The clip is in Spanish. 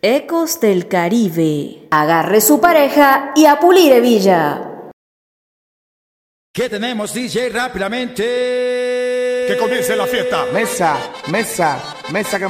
Ecos del Caribe. Agarre su pareja y a pulir hebilla. ¿Qué tenemos, DJ? Rápidamente. Que comience la fiesta. Mesa, mesa, mesa que